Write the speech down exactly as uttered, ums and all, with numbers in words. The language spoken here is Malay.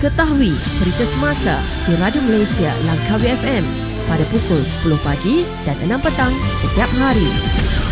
Ketahui berita semasa di Radio Malaysia Langkawi F M pada pukul sepuluh pagi dan enam petang setiap hari.